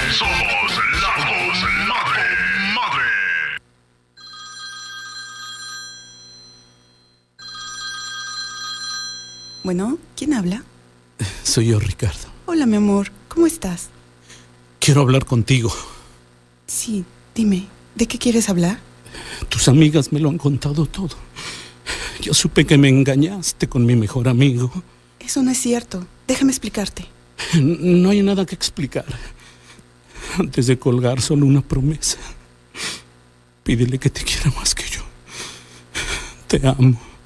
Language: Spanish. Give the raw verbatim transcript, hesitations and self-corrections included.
Somos la voz madre. Madre. Bueno, ¿quién habla? Soy yo, Ricardo. Hola, mi amor. ¿Cómo estás? Quiero hablar contigo. Sí, dime. ¿De qué quieres hablar? Tus amigas me lo han contado todo. Yo supe que me engañaste con mi mejor amigo. Eso no es cierto. Déjame explicarte. No hay nada que explicar. Antes de colgar, solo una promesa. Pídele que te quiera más que yo. Te amo.